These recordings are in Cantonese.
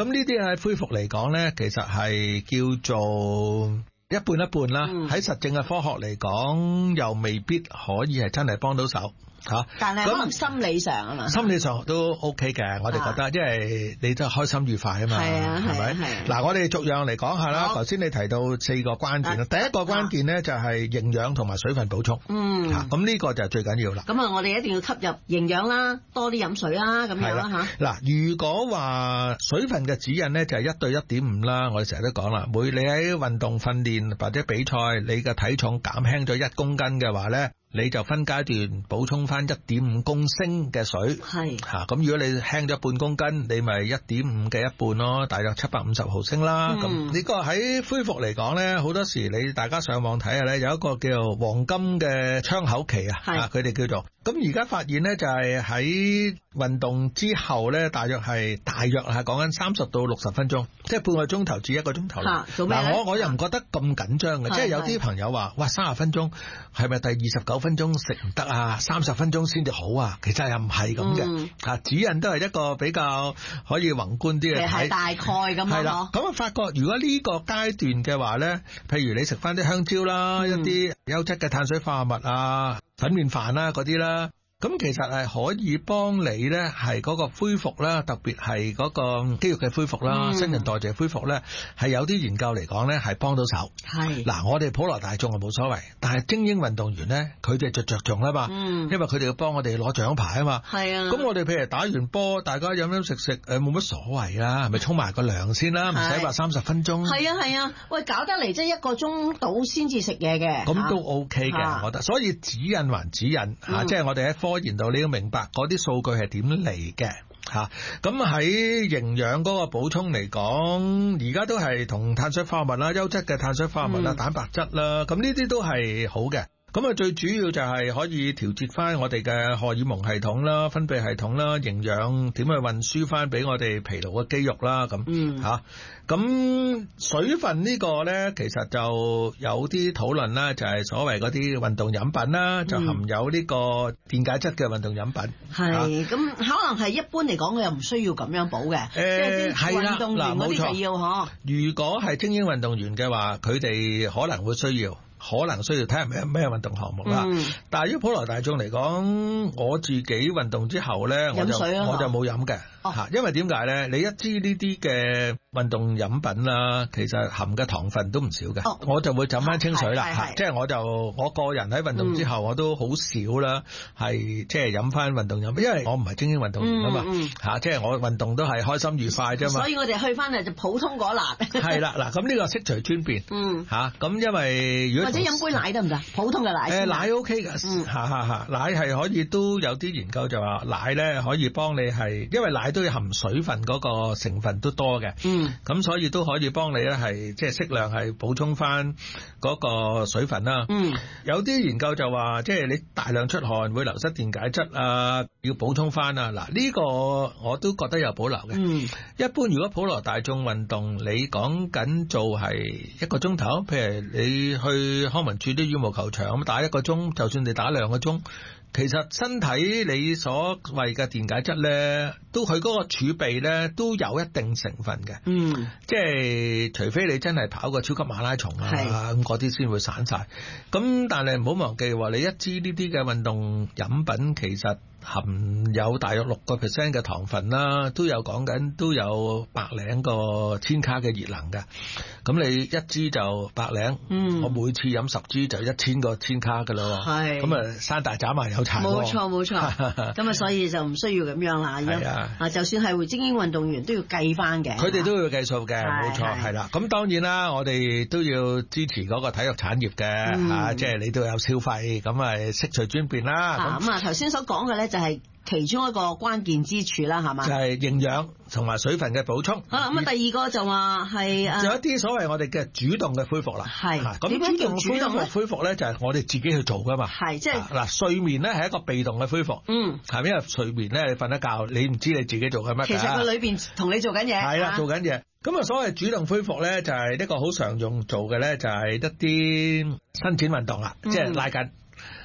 咁呢啲喺恢復嚟講咧，其實係叫做一半一半啦。喺實證嘅科學嚟講，又未必可以係真係幫到手。 但係可能心理上啊嘛， 心理上都 OK 嘅，我哋覺得，因為你都開心愉快啊嘛，係咪？嗱，我哋逐樣嚟講下啦。頭先你提到4個關鍵啦，第一個關鍵咧就係營養同埋水分補充。咁呢個就係最緊要啦。咁我哋一定要吸入營養啦，多啲飲水啦，咁樣啦嚇。 嗱，如果話水分嘅指引咧，就係1對1.5啦。我哋成日都講啦，你喺運動訓練或者比賽，你嘅體重減輕咗1公斤嘅話咧，你就分階段補充翻1.5公升嘅水。咁如果你輕咗半公斤，你咪1.5嘅一半咯，大約750毫升啦。咁呢個喺恢復嚟講咧，好多時你大家上網睇下咧，有一個叫黃金嘅窗口期啊，佢哋叫做。咁而家發現咧，就係喺運動之後咧，大約係講緊30到60分鐘，即係半個鐘頭至1個鐘頭。 做咩咧？ 我又唔覺得咁緊張嘅，即係有啲朋友話，哇，30分鐘係咪第29分鐘食唔得啊？30分鐘先至好啊？其實又唔係咁嘅。指引都係一個比較可以宏觀啲嘅睇， 係大概咁樣。係啦， 咁發覺如果呢個階段嘅話咧，譬如你食翻啲香蕉啦，一啲優質嘅碳水化合物啊，粉麵飯啦嗰啲啦，咁其實係可以幫你咧，係嗰個恢復啦，特別係嗰個肌肉嘅恢復啦，新陳代謝恢復咧，係有啲研究嚟講咧，係幫到手。嗱，我哋普羅大眾係冇所謂，但係精英運動員咧，佢哋就着重啦嘛，因為佢哋要幫我哋攞獎牌啊嘛。咁我哋譬如打完波，大家飲飲食食，冇乜所謂啦，係咪沖埋個涼先啦，唔使話30分鐘。 係啊，喂，搞得嚟即係1個鐘到先至食嘢嘅。 咁都 OK 嘅，我覺得。所以指引還指引即係我哋喺科研度你要明白嗰啲數據係點嚟嘅。咁喺營養嗰個補充嚟講，而家都係同碳水化合物啦，優質嘅碳水化合物啦，蛋白質啦，咁呢啲都係好嘅。咁啊，最主要就係可以調節翻我哋嘅荷爾蒙系統啦、分泌系統啦、營養點去運輸翻俾我哋疲勞嘅肌肉啦，咁咁水分呢個咧，其實就有啲討論啦，就係所謂嗰啲運動飲品啦，就含有呢個電解質嘅運動飲品。 咁可能係一般嚟講，佢又唔需要咁樣補嘅。即係啲運動員嗰啲就要嗬。 如果係精英運動員嘅話，佢哋可能會需要。睇下咩運動項目啦。但係如果普羅大眾嚟講，我自己運動之後咧，我就冇飲嘅。因為點解咧？你一支呢啲嘅運動飲品啦，其實含嘅糖分都唔少嘅。我就會浸翻清水啦。即係我個人喺運動之後，我都好少啦，係即係飲翻運動飲品，因為我唔係精英運動員啊嘛。即係我運動都係開心愉快啫嘛。 所以我哋去翻嚟就普通嗰辣。 係啦，嗱，咁呢個悉隨尊便。咁因為如果或者飲杯奶得唔得？普通嘅奶。 奶 OK 㗎，奶係可以，都有啲研究就話奶咧可以幫你係，因為奶都要含水分嗰個成分都多嘅。咁所以都可以幫你咧係即係適量係補充翻嗰個水分啦。有啲研究就話即係你大量出汗會流失電解質啊，要補充翻啊。嗱，呢個我都覺得有保留嘅。一般如果普羅大眾運動，你講緊做係1個鐘頭，譬如你去康文署啲羽毛球場咁打1個鐘，就算你打2個鐘，其實身體你所謂嘅電解質咧，都佢嗰個儲備咧都有一定成分嘅。即係除非你真係跑個超級馬拉松啊，咁嗰啲先會散晒。咁但係唔好忘記話，你一支呢啲嘅運動飲品其實含有大約6% 嘅糖分啦，都有講緊都有100零個千卡嘅熱能嘅。咁你一支就100零，我每次飲10支就1000個千卡噶啦。咁啊山大斬埋有柴。 冇錯。咁啊，所以就唔需要咁樣啦。就算係精英運動員都要計翻嘅。佢哋都要計數嘅，冇錯，係啦。咁當然啦，我哋都要支持嗰個體育產業嘅，即係你都有消費，咁啊悉隨尊便啦。 咁頭先所講嘅咧，就係其中一個關鍵之處啦，係嘛？ 就係營養同埋水分嘅補充。 咁啊，第二個就話係有一啲所謂我哋嘅主動嘅恢復啦。咁點樣叫主動恢復咧？就係我哋自己去做噶嘛。即係嗱，睡眠咧係一個被動嘅恢復。係因為睡眠咧，你瞓得覺，你唔知你自己做緊乜。 其實佢裏邊同你做緊嘢。 係啦，做緊嘢。咁啊，所謂主動恢復咧，就係一個好常用做嘅咧，就係一啲伸展運動啦，即係拉筋。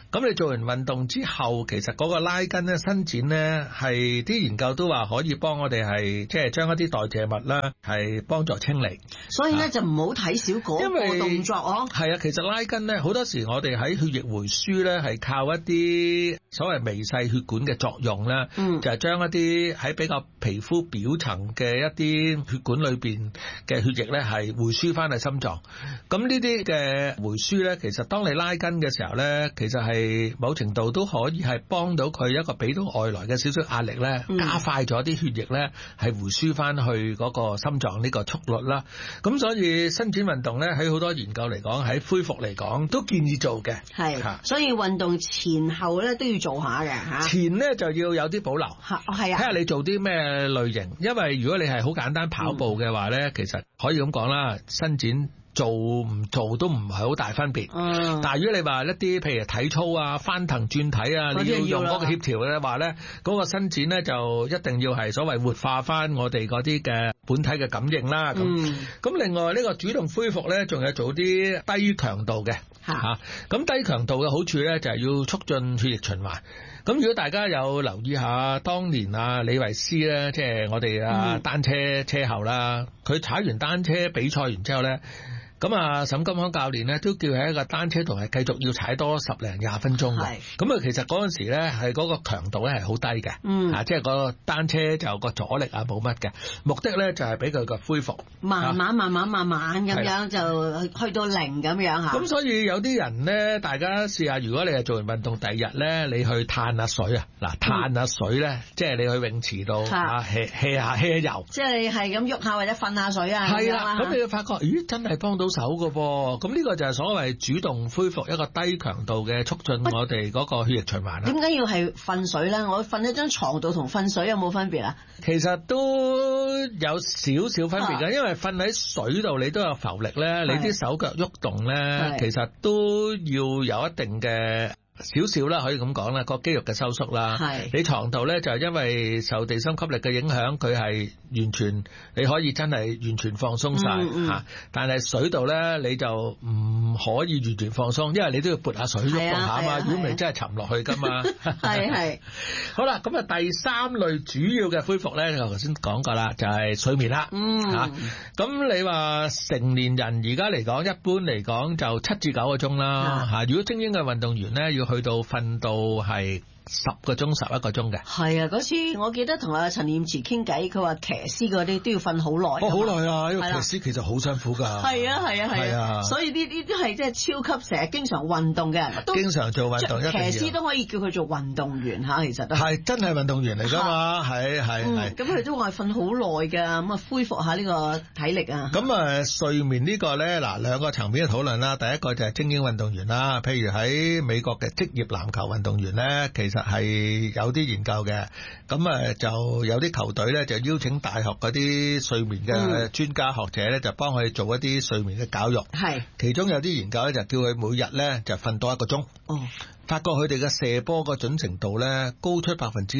咁你做完運動之後，其實嗰個拉筋咧、伸展咧，係啲研究都話可以幫我哋係即係將一啲代謝物啦，係幫助清理。 所以咧就唔好睇小嗰個動作哦。 係啊，其實拉筋咧好多時我哋喺血液回輸咧係靠一啲所謂微細血管嘅作用啦，就係將一啲喺比較皮膚表層嘅一啲血管裏邊嘅血液咧係回輸翻去心臟。咁呢啲嘅回輸咧，其實當你拉筋嘅時候咧，其實係某程度都可以係幫到佢一個俾到外來嘅少少壓力咧，加快咗啲血液咧係回輸翻去嗰個心臟呢個速率啦。咁所以伸展運動咧喺好多研究嚟講，喺恢復嚟講都建議做嘅。 係，所以運動前後咧都要做下嘅嚇。前咧就要有啲保留，係啊，睇下你做啲咩類型。因為如果你係好簡單跑步嘅話咧，其實可以咁講啦，伸展做唔做都唔係好大分別。但係如果你話一啲譬如體操啊、翻騰轉體啊，你要用嗰個協調嘅話咧，嗰個伸展咧就一定要係所謂活化翻我哋嗰啲嘅本體嘅感應啦。咁另外呢個主動恢復咧，仲有做啲低強度嘅嚇。咁低強度嘅好處咧就係要促進血液循環。咁如果大家有留意下當年李維斯咧，即係我哋單車車後啦，佢踩完單車比賽完之後咧，咁沈金康教練咧都叫佢喺個單車度係繼續要踩多10零20分鐘嘅。咁其實嗰陣時咧係嗰個強度咧係好低嘅，即係個單車就個阻力冇乜嘅，目的咧就係俾佢個恢復，慢慢咁樣就去到0咁樣嚇。咁所以有啲人咧，大家試下，如果你係做完運動第二日咧，你去嘆下水啊，嘆下水咧，即係你去泳池度hea下游，即係係咁喐下或者瞓下水啊。係啦，咁你會發覺，咦，真係幫到手嘅噃。咁呢個就係所謂主動恢復一個低強度嘅促進我哋嗰個血液循環啦。點解要係瞓水咧？我瞓喺張床度同瞓水有冇分別啊？其實都有少少分別嘅，因為瞓喺水度你都有浮力咧，你啲手腳喐動咧，其實都要有一定嘅少少啦，可以咁講啦，個肌肉嘅收縮啦。你床度咧就係因為受地心吸力嘅影響，佢係完全你可以真係完全放鬆晒嚇。但係水度咧你就唔可以完全放鬆，因為你都要撥下水喐動下嘛，如果唔係真係沉落去噶嘛。係好啦，咁第三類主要嘅恢復咧，我頭先講過啦，就係睡眠啦。咁你話成年人而家嚟講，一般嚟講就7至9個鐘啦嚇。如果精英嘅運動員咧，要去到瞓到係10個鐘、11個鐘嘅。係啊，嗰次我記得同阿陳念慈傾偈，佢話騎師嗰啲都要瞓好耐。好耐啊，因為騎師其實好辛苦㗎。係啊，所以呢啲都係即係超級成日經常運動嘅人，經常做運動。騎師都可以叫佢做運動員嚇，其實都係真係運動員嚟㗎嘛，係。咁佢都話瞓好耐㗎，咁啊恢復下呢個體力啊。咁睡眠呢個咧，兩個層面嘅討論啦。第一個就係精英運動員啦，譬如喺美國嘅職業籃球運動員咧，其實係有啲研究嘅。咁就有啲球隊咧就邀請大學嗰啲睡眠嘅專家學者咧，就幫佢做一啲睡眠嘅教育。係，其中有啲研究咧就叫佢每日咧就瞓多1個鐘。發覺佢哋嘅射波個準程度咧高出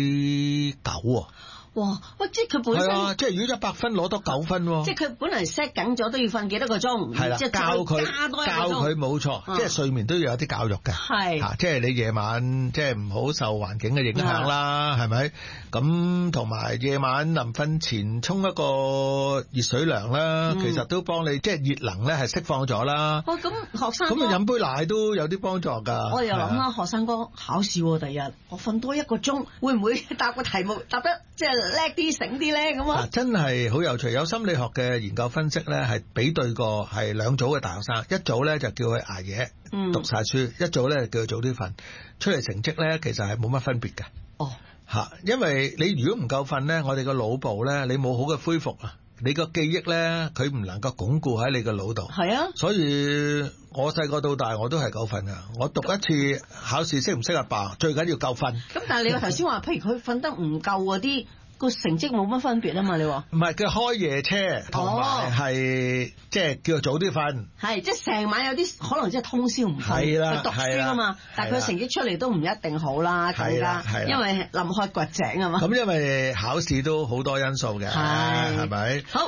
9%喎。哇！喂，即係佢本身係啊，即係如果100分攞多9分喎。即係佢本嚟 set 緊咗都要瞓幾多個鐘，係啦，即係教佢冇錯，即係睡眠都要有啲教育嘅。係即係你夜晚即係唔好受環境嘅影響啦，係咪？咁同埋夜晚臨瞓前沖一個熱水涼啦，其實都幫你即係熱能咧係釋放咗啦。咁學生咁飲杯奶都有啲幫助㗎。我又諗啦，學生哥考試喎，第日我瞓多1個鐘，會唔會答個題目答得即係叻啲醒啲咧？咁啊，真係好有趣。有心理學嘅研究分析咧，係比對過係2組嘅大學生，一組咧就叫佢捱夜讀晒書，一組咧叫佢早啲瞓，出嚟成績咧其實係冇乜分別嘅。因為你如果唔夠瞓咧，我哋個腦部咧你冇好嘅恢復啊，你個記憶咧佢唔能夠鞏固喺你個腦度。係啊，所以我細個到大我都係夠瞓噶。我讀一次考試識唔識阿爸，最緊要夠瞓。咁但係你話頭先話，譬如佢瞓得唔夠嗰啲，個成績冇乜分別啊嘛？你話唔係，佢開夜車同埋係即係叫做早啲瞓，係即係成晚有啲可能即係通宵唔瞓，佢讀書啊嘛，但係佢成績出嚟都唔一定好啦，更加因為臨渴掘井啊嘛。咁因為考試都好多因素嘅，係咪？好。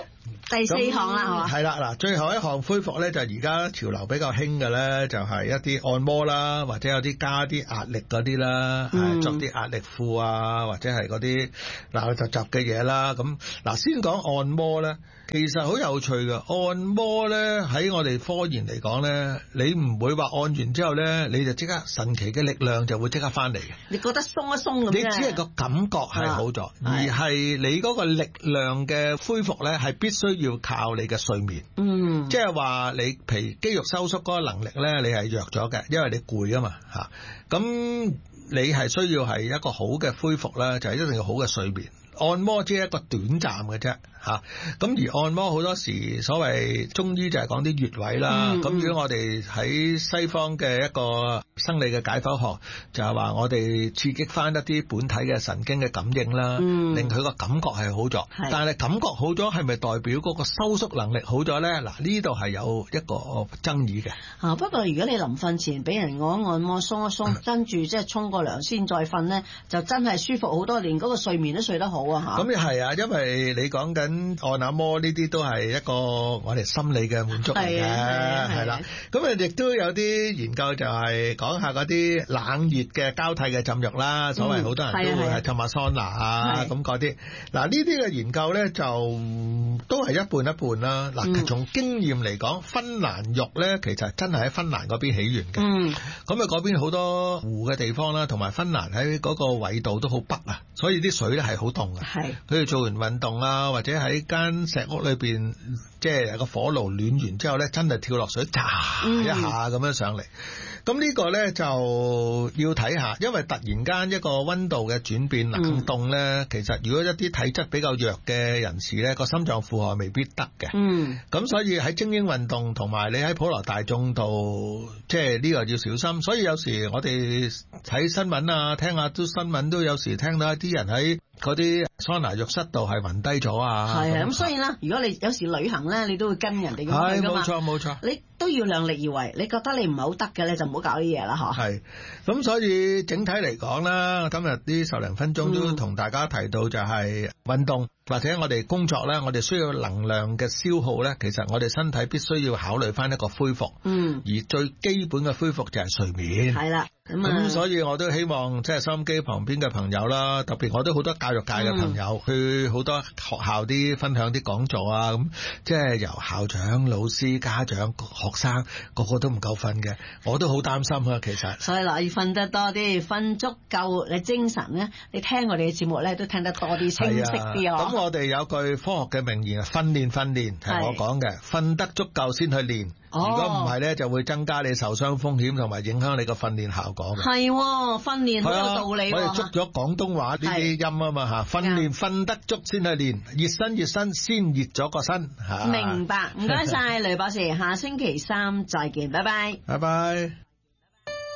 第4項啦，係嘛？ 係啦，嗱，最後一項恢復咧，就而家潮流比較興嘅咧，就係一啲按摩啦，或者有啲加啲壓力嗰啲啦，作啲壓力褲啊，或者係嗰啲嗱雜雜嘅嘢啦。咁嗱，先講按摩咧。其實好有趣嘅，按摩咧喺我哋科研嚟講咧，你唔會話按完之後咧，你就即刻神奇嘅力量就會即刻翻嚟嘅。 你覺得鬆一鬆咁， 你只係個感覺係好咗，而係你嗰個力量嘅恢復咧，係必須要靠你嘅睡眠。即係話你譬如肌肉收縮嗰個能力咧，你係弱咗嘅，因為你攰啊嘛嚇。咁你係需要係一個好嘅恢復啦，就係一定要好嘅睡眠。按摩只係一個短暫嘅啫嚇，咁而按摩好多時所謂中醫就係講啲穴位啦。咁如果我哋喺西方嘅一個生理嘅解剖學，就係話我哋刺激翻一啲本體嘅神經嘅感應啦，令佢個感覺係好咗。但係感覺好咗係咪代表嗰個收縮能力好咗咧？嗱，呢度係有一個爭議嘅。 不過如果你臨瞓前俾人按摩鬆一鬆，跟住即係沖個涼先再瞓咧，就真係舒服好多，連嗰個睡眠都睡得好。 咁又係啊，因為你講緊按摩呢啲都係一個我哋心理嘅滿足嚟嘅，係啦。咁亦都有啲研究就係講下嗰啲冷熱嘅交替嘅浸浴啦，所謂好多人都會係浸下桑拿啊咁嗰啲。嗱，呢啲嘅研究咧就都係一半一半啦。嗱，從經驗嚟講，芬蘭浴咧其實真係喺芬蘭嗰邊起源嘅。咁嗰邊好多湖嘅地方啦，同埋芬蘭喺嗰個緯度都好北啊，所以啲水咧係好凍。佢哋做完運動啊，或者喺間石屋裏邊，即係個火爐暖完之後咧，真係跳落水，一下咁樣上嚟。咁呢個咧就要睇下，因為突然間一個溫度嘅轉變冷凍咧，其實如果一啲體質比較弱嘅人士咧，個心臟負荷未必得嘅。咁所以喺精英運動同埋你喺普羅大眾度，即係呢個要小心。所以有時我哋睇新聞啊，聽下都新聞都有時聽到一啲人喺嗰啲桑拿浴室度係暈低咗啊。 咁所以啦，如果你有時旅行咧，你都會跟人哋咁去㗎嘛。 冇錯， 你都要量力而為。你覺得你唔係好得嘅咧，就唔好搞啲嘢啦，嗬。 咁所以整體嚟講啦，今日啲10零分鐘都同大家提到就係運動或者我哋工作咧，我哋需要能量嘅消耗咧，其實我哋身體必須要考慮翻一個恢復。而最基本嘅恢復就係睡眠。係啦。咁所以我都希望即係收音機旁邊嘅朋友啦，特別我都好多教育界嘅朋友，去好多學校啲分享啲講座啊，咁即係由校長、老師、家長、學生個個都唔夠瞓嘅，我都好擔心啊。其實所以嗱，要瞓得多啲，瞓足夠，你精神咧，你聽我哋嘅節目咧都聽得多啲，清晰啲啊。 咁我哋有句科學嘅名言，訓練係我講嘅，瞓得足夠先去練。如果唔係咧，就會增加你受傷風險同埋影響你個訓練效果。 係訓練好有道理。 我哋捉咗廣東話呢啲音啊嘛嚇，訓練瞓得足先去練，熱身先熱咗個身嚇。 明白，唔該晒雷博士，下星期3再見，拜拜。 拜拜。